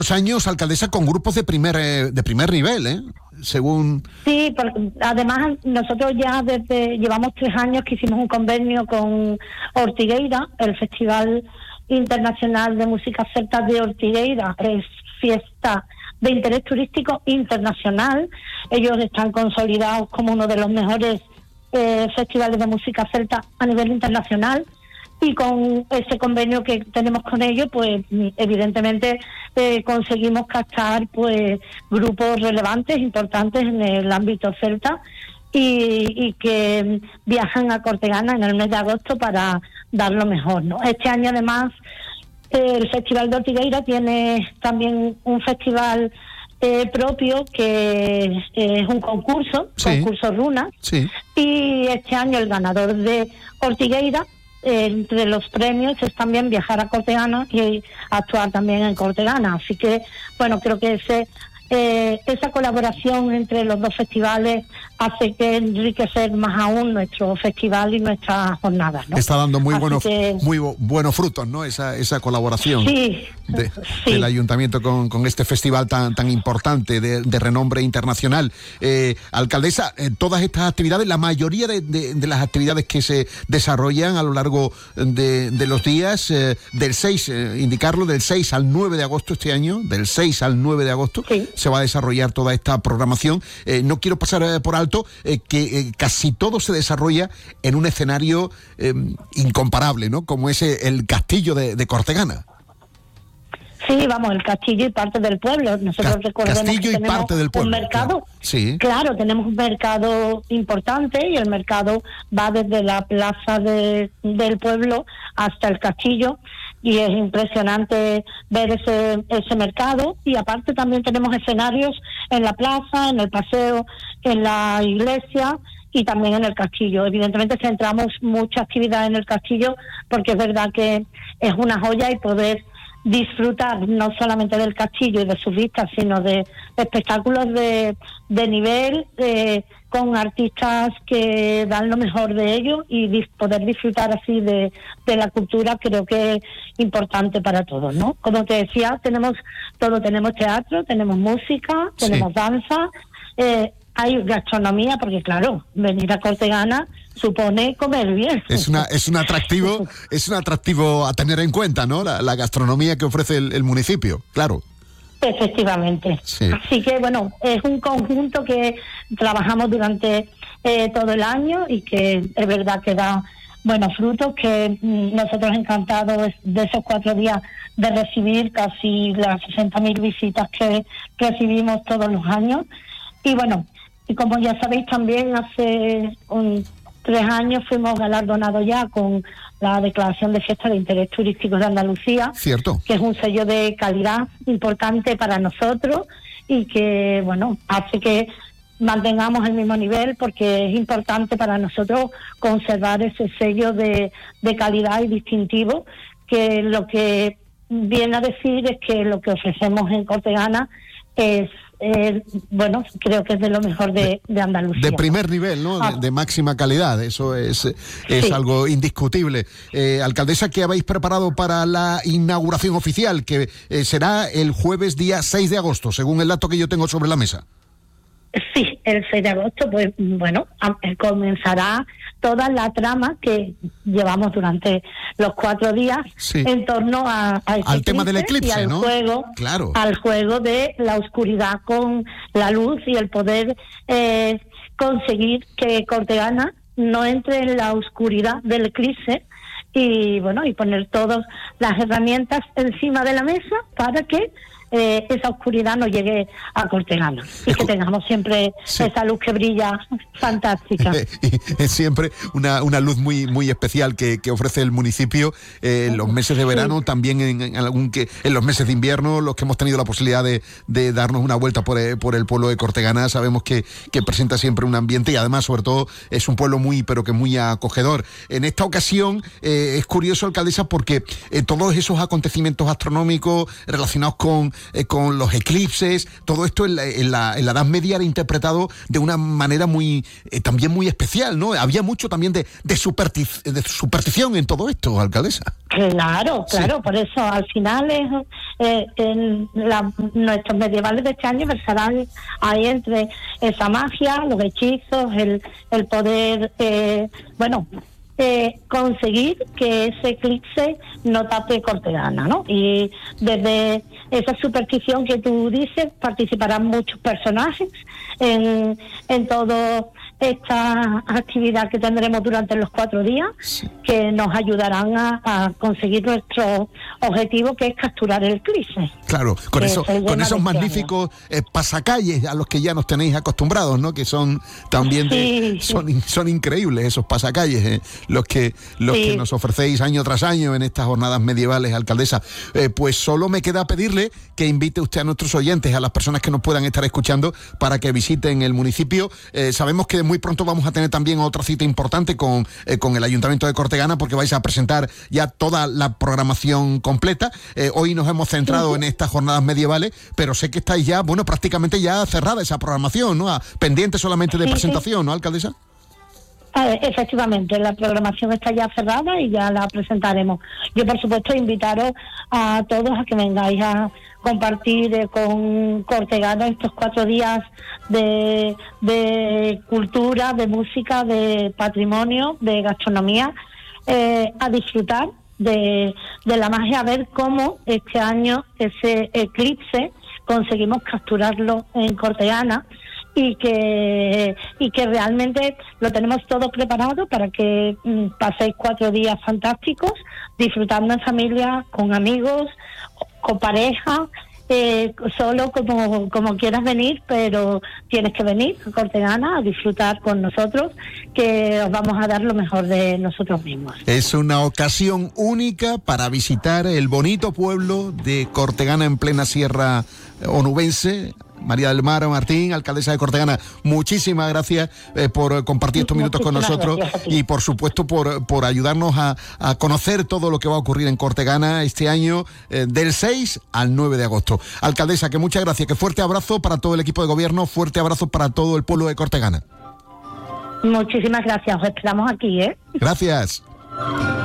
años, alcaldesa, con grupos de primer nivel, según... Sí, además nosotros ya llevamos 3 años que hicimos un convenio con Ortigueira, el Festival Internacional de Música Celta de Ortigueira, es fiesta de interés turístico internacional. Ellos están consolidados como uno de los mejores festivales de música celta a nivel internacional, y con ese convenio que tenemos con ellos, pues evidentemente conseguimos captar pues grupos relevantes, importantes en el ámbito celta, y que viajan a Cortegana en el mes de agosto para dar lo mejor, ¿no? Este año además el Festival de Ortigueira tiene también un festival propio, que es un concurso Runa, y este año el ganador de Ortigueira, entre los premios es también viajar a Cortegana y actuar también en Cortegana. Así que, bueno, creo que esa colaboración entre los dos festivales hace que enriquecer más aún nuestro festival y nuestras jornadas, ¿no? Está dando muy buenos frutos, ¿no? Esa colaboración del ayuntamiento con este festival tan importante de renombre internacional. Alcaldesa, todas estas actividades, la mayoría de las actividades que se desarrollan a lo largo de los días, del 6 al 9 de agosto este año, del 6 al 9 de agosto, se va a desarrollar toda esta programación. No quiero pasar por alto que casi todo se desarrolla en un escenario incomparable, ¿no? Como es el castillo de Cortegana. Sí, vamos, el castillo y parte del pueblo. Nosotros recordemos castillo que y parte del pueblo, un mercado. Claro, tenemos un mercado importante, y el mercado va desde la plaza del pueblo hasta el castillo, y es impresionante ver ese mercado. Y aparte también tenemos escenarios en la plaza, en el paseo, en la iglesia y también en el castillo. Evidentemente centramos mucha actividad en el castillo, porque es verdad que es una joya, y poder disfrutar no solamente del castillo y de sus vistas, sino de espectáculos de nivel, con artistas que dan lo mejor de ellos, y poder disfrutar así de la cultura, creo que es importante para todos, ¿no? Como te decía, tenemos todo, tenemos teatro, tenemos música, tenemos danza, hay gastronomía, porque claro, venir a Cortegana supone comer bien. Es un atractivo a tener en cuenta, ¿no? La gastronomía que ofrece el municipio, claro. Efectivamente. Sí. Así que bueno, es un conjunto que trabajamos durante todo el año, y que es verdad que da buenos frutos, que nosotros encantados de esos 4 días de recibir casi las 60.000 visitas que recibimos todos los años. Y bueno, y como ya sabéis, también hace 3 años fuimos galardonados ya con la declaración de fiesta de interés turístico de Andalucía. Cierto. Que es un sello de calidad importante para nosotros, y que, bueno, hace que mantengamos el mismo nivel, porque es importante para nosotros conservar ese sello de calidad y distintivo, que lo que viene a decir es que lo que ofrecemos en Cortegana es bueno, creo que es de lo mejor de Andalucía. De primer nivel, ¿no? De máxima calidad, eso es algo indiscutible. Alcaldesa, ¿qué habéis preparado para la inauguración oficial, que será el jueves día 6 de agosto, según el dato que yo tengo sobre la mesa? Sí, el 6 de agosto, pues bueno, comenzará toda la trama que llevamos durante los 4 días en torno al tema del eclipse, y al juego, al juego de la oscuridad con la luz, y el poder conseguir que Cortegana no entre en la oscuridad del eclipse, y bueno, y poner todas las herramientas encima de la mesa para que esa oscuridad no llegue a Cortegana, y que tengamos siempre esa luz que brilla fantástica. Es siempre una luz muy especial que ofrece el municipio en los meses de verano, también en los meses de invierno, los que hemos tenido la posibilidad de darnos una vuelta por el pueblo de Cortegana, sabemos que presenta siempre un ambiente, y además, sobre todo, es un pueblo muy acogedor. En esta ocasión es curioso, alcaldesa, porque todos esos acontecimientos astronómicos relacionados con con los eclipses, todo esto en la Edad Media era interpretado de una manera también muy especial, ¿no? Había mucho también de superstición en todo esto, alcaldesa. Claro, sí. Por eso al final nuestros medievales de este año versarán ahí entre esa magia, los hechizos, el poder, conseguir que ese eclipse no tape Cortegana, ¿no? Y desde esa superstición que tú dices participarán muchos personajes en toda esta actividad que tendremos durante los 4 días, que nos ayudarán a conseguir nuestro objetivo, que es capturar el eclipse. Claro, con esos magníficos pasacalles a los que ya nos tenéis acostumbrados, ¿no? Que son también son increíbles esos pasacalles, los que nos ofrecéis año tras año en estas jornadas medievales, alcaldesa. Pues solo me queda pedirle que invite usted a nuestros oyentes, a las personas que nos puedan estar escuchando, para que visiten el municipio. Sabemos que muy pronto vamos a tener también otra cita importante con el Ayuntamiento de Cortegana, porque vais a presentar ya toda la programación completa. Hoy nos hemos centrado en estas jornadas medievales, pero sé que estáis ya, prácticamente ya cerrada esa programación, ¿no? Pendiente solamente de presentación, ¿no, alcaldesa? Efectivamente, la programación está ya cerrada y ya la presentaremos. Yo, por supuesto, invitaros a todos a que vengáis a compartir con Cortegana estos 4 días de cultura, de música, de patrimonio, de gastronomía, a disfrutar de la magia, a ver cómo este año ese eclipse conseguimos capturarlo en Cortegana, y que realmente lo tenemos todo preparado para que paséis 4 días fantásticos, disfrutando en familia, con amigos, con pareja, solo como quieras venir, pero tienes que venir a Cortegana a disfrutar con nosotros, que os vamos a dar lo mejor de nosotros mismos. Es una ocasión única para visitar el bonito pueblo de Cortegana en plena sierra onubense. María del Mar Martín, alcaldesa de Cortegana, muchísimas gracias por compartir estos minutos con nosotros y por supuesto por ayudarnos a conocer todo lo que va a ocurrir en Cortegana este año, del 6 al 9 de agosto. Alcaldesa, que muchas gracias, que fuerte abrazo para todo el equipo de gobierno, fuerte abrazo para todo el pueblo de Cortegana. Muchísimas gracias, os esperamos aquí, ¿eh? Gracias.